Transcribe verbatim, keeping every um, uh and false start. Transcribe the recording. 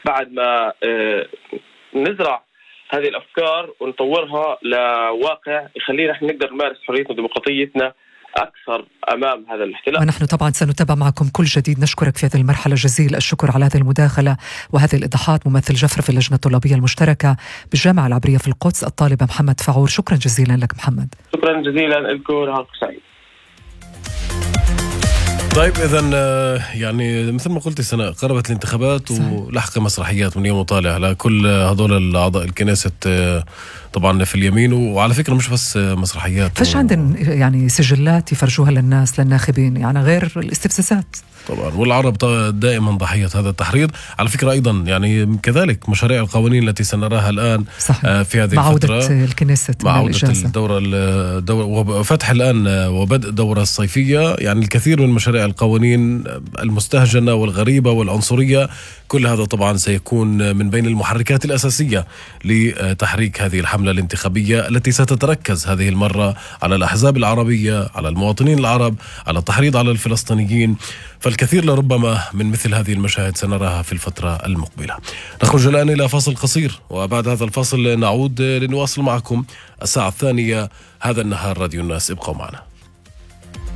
بعد ما نزرع هذه الأفكار ونطورها لواقع يخلينا نحن نقدر نمارس حريتنا وديمقراطيتنا أكثر أمام هذا الاحتلال. ونحن طبعا سنتابع معكم كل جديد. نشكرك في هذه المرحلة جزيل الشكر على هذه المداخلة وهذه الإيضاحات. ممثل جفر في اللجنة الطلابية المشتركة بالجامعة العبرية في القدس الطالب محمد فعور. شكرا جزيلا لك محمد. شكرا جزيلا لكم، نهاركم سعيد. طيب إذن يعني مثل ما قلت سنة قربت الانتخابات ولحق مسرحيات من يوم وطالع على كل هذول الأعضاء الكنيسة طبعا في اليمين. وعلى فكرة مش بس مسرحيات، فش و... عندن يعني سجلات يفرجوها للناس للناخبين يعني غير الاستفزازات طبعا. والعرب دائما ضحية هذا التحريض على فكرة أيضا. يعني كذلك مشاريع القوانين التي سنراها الآن صحيح. في هذه مع الفترة عودة الكنيسة مع عودة الدورة, الدورة وفتح الآن وبدء الدورة الصيفية. يعني الكثير من مشاريع القوانين المستهجنة والغريبة والعنصرية كل هذا طبعا سيكون من بين المحركات الأساسية لتحريك هذه الحملة الانتخابية التي ستتركز هذه المرة على الأحزاب العربية، على المواطنين العرب، على التحريض على الفلسطينيين. فالكثير لربما من مثل هذه المشاهد سنراها في الفترة المقبلة. نخرج الآن إلى فاصل قصير وبعد هذا الفاصل نعود لنواصل معكم الساعة الثانية هذا النهار راديو الناس. ابقوا معنا.